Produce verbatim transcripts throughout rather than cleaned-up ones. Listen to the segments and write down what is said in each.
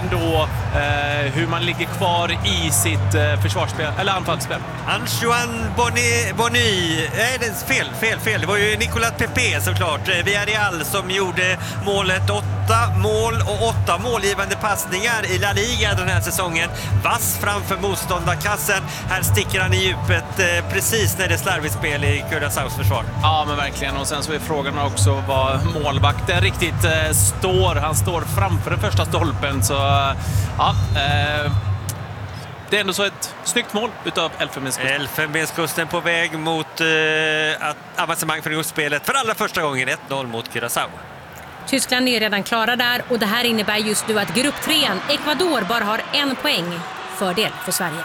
ändå eh, hur man ligger kvar i sitt eh, försvarsspel, eller anfallsspel. Antoine Bonny, Bonny. Nej, det är fel, fel, fel. Det var ju Nicolas Pepe såklart. Villarreal som gjorde målet. Åtta mål och åtta målgivande passningar i La Liga den här säsongen. Vass framför motståndarkassen. Här sticker han i djupet eh, precis när det är slarvigt spel i Curaçaos försvar. Ja, men verkligen. Och sen så är frågan också vad målvakten riktigt eh, står. Han står framför den första stolpen. Så ja, eh, det är ändå så ett snyggt mål utav Elfenbenskusten. Elfenbenskusten på väg mot eh, att avancemang för gruppspelet för allra första gången. ett noll mot Curaçao. Tyskland är redan klara där och det här innebär just nu att grupptrean Ecuador bara har en poäng. Fördel för Sverige.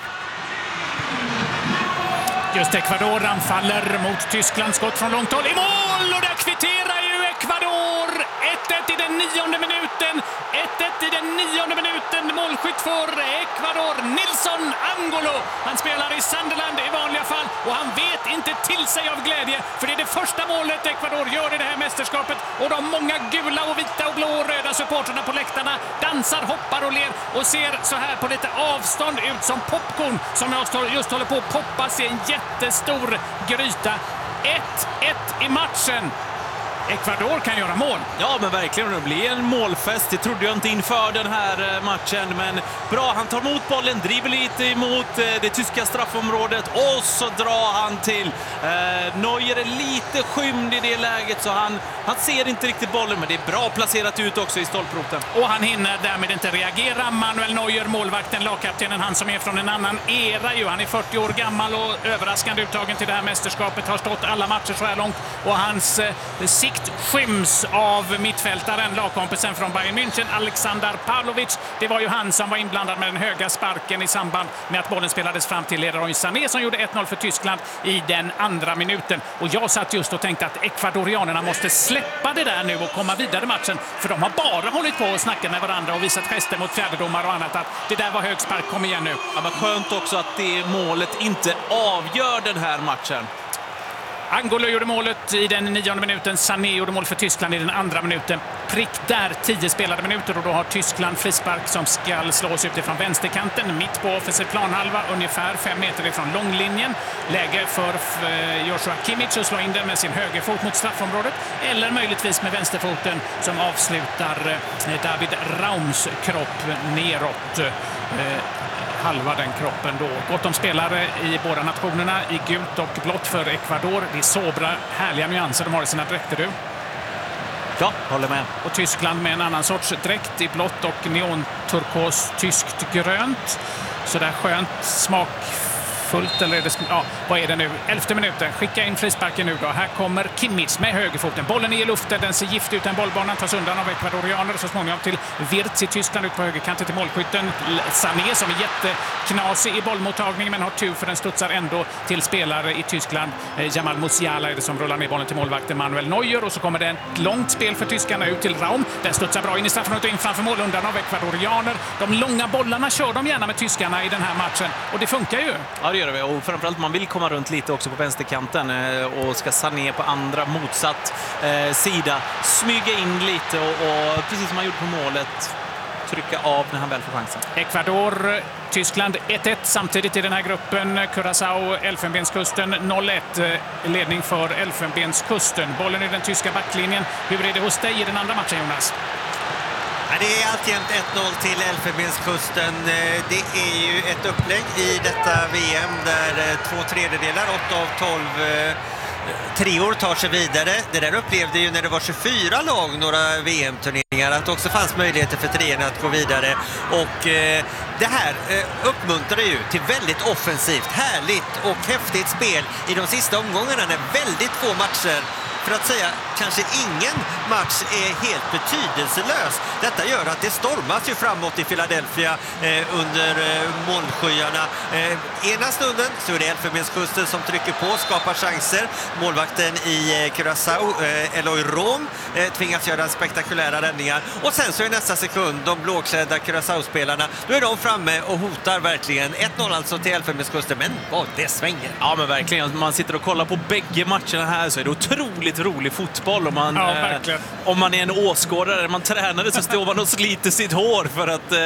Just Ecuador anfaller mot Tyskland. Skott från långt håll i mål och där kvitterar ju Ecuador. ett ett i den nionde minuten. ett ett i den nionde minuten. Målskytt för Ecuador, Nilson Angolo. Han spelar i Sunderland i vanliga fall och han vet inte till sig av glädje. För det är det första målet Ecuador gör i det här mästerskapet. Och de många gula och vita och blå och röda supporterna på läktarna dansar, hoppar och ler och ser så här på lite avstånd ut som popcorn som jag just håller på att poppas i en jättestor gryta. ett ett i matchen. Ecuador kan göra mål. Ja, men verkligen. Det blir en målfest. Det trodde jag inte inför den här matchen. Men bra, han tar emot bollen, driver lite emot det tyska straffområdet och så drar han till. Eh, Neuer är lite skymd i det läget så han, han ser inte riktigt bollen. Men det är bra placerat ut också i stolproten. Och han hinner därmed inte reagera. Manuel Neuer, målvakten, lagkaptenen, han som är från en annan era ju. Han är fyrtio år gammal och överraskande uttagen till det här mästerskapet. Har stått alla matcher så här långt. Och hans eh, sikt skyms av mittfältaren, lagkompisen från Bayern München, Alexander Pavlovic. Det var ju han som var inblandad med den höga sparken i samband med att bollen spelades fram till Leroy Sané som gjorde ett noll för Tyskland i den andra minuten. Och jag satt just och tänkte att ekvadorianerna måste släppa det där nu och komma vidare i matchen. För de har bara hållit på och snackat med varandra och visat gester mot fjärdedomare och annat att det där var hög spark, kom igen nu. Ja, men skönt också att det målet inte avgör den här matchen. Angolo gjorde målet i den nionde minuten. Sané gjorde mål för Tyskland i den andra minuten. Prick där, tio spelade minuter och då har Tyskland frispark som ska slås utifrån vänsterkanten. Mitt på offensiv planhalva, ungefär fem meter ifrån långlinjen. Läge för Joshua Kimmich att slå in den med sin högerfot mot straffområdet. Eller möjligtvis med vänsterfoten som avslutar David Raums kropp neråt. Halva den kroppen då. Gott om spelare i båda nationerna i gult och blått för Ecuador. Det är sobra, härliga nyanser de har i sina dräkter du. Ja, håller med. Och Tyskland med en annan sorts dräkt i blått och neonturkos tyskt grönt. Så där skönt, smakfullt eller är det, ja, vad är det nu? Elfte minuten, skicka in frisparken nu då. Här kommer Kimmich med högerfoten. Bollen är i luften, den ser gift ut, en bollbanan tas undan av ekvadorianer så småningom till Wirtz i Tyskland ut på högerkanten till målskytten. Sané som är jätteknasig i bollmottagningen men har tur för den studsar ändå till spelare i Tyskland. Jamal Musiala är det som rullar ner bollen till målvakten Manuel Neuer och så kommer det ett långt spel för tyskarna ut till Raum. Den studsar bra in i straffområdet och in framför mål undan av ekvadorianer. De långa bollarna kör de gärna med tyskarna i den här matchen och det funkar ju. Ja, det gör det. Och framförallt man vill komma runt lite också på vänsterkanten och ska Sané på andra motsatt eh, sida. Smyga in lite och, och precis som man gjorde på målet trycka av när han väl får chansen. Ecuador, Tyskland ett ett samtidigt i den här gruppen. Curaçao, Elfenbenskusten noll ett. Ledning för Elfenbenskusten. Bollen i den tyska backlinjen. Hur är det hos dig i den andra matchen, Jonas? Det är alltjämt ett noll till Elfenbenskusten. Det är ju ett upplägg i detta V M där två tredjedelar, åtta av tolv treor tar sig vidare. Det där upplevde ju när det var tjugofyra lag, några V M-turneringar, att det också fanns möjligheter för treorna att gå vidare. Och eh, det här eh, uppmuntrar ju till väldigt offensivt, härligt och häftigt spel i de sista omgångarna när väldigt få matcher, för att säga kanske ingen match, är helt betydelselös. Detta gör att det stormas ju framåt i Philadelphia eh, under eh, molnskyarna. Eh, ena stunden så är det Elfenbenskusten som trycker på, skapar chanser. Målvakten i eh, Curaçao, eh, Eloy Rom, eh, tvingas göra spektakulära räddningar. Och sen så är nästa sekund de blåklädda Curaçao-spelarna, då är de framme och hotar verkligen. ett noll alltså till Elfenbenskusten, men vad det svänger. Ja, men verkligen. Man sitter och kollar på bägge matcherna här så är det otroligt rolig fotboll. Om man, ja, eh, om man är en åskådare, man tränade så står man och sliter sitt hår för att